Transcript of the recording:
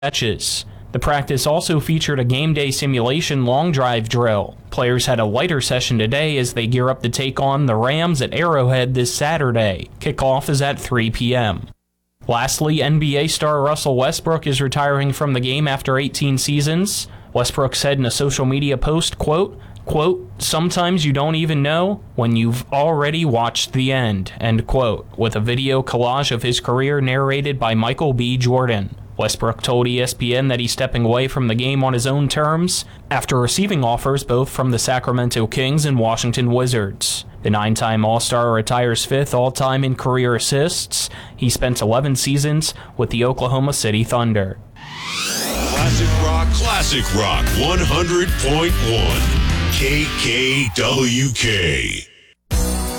catches. The practice also featured a game day simulation long drive drill. Players had a lighter session today as they gear up to take on the Rams at Arrowhead this Saturday. Kickoff is at 3 p.m. Lastly, NBA star Russell Westbrook is retiring from the game after 18 seasons. Westbrook said in a social media post, quote, "Sometimes you don't even know when you've already watched the end," end quote, with a video collage of his career narrated by Michael B. Jordan. Westbrook told ESPN that he's stepping away from the game on his own terms after receiving offers both from the Sacramento Kings and Washington Wizards. The 9-time All-Star retires 5th all-time in career assists. He spent 11 seasons with the Oklahoma City Thunder. Classic Rock 100.1 KKWK.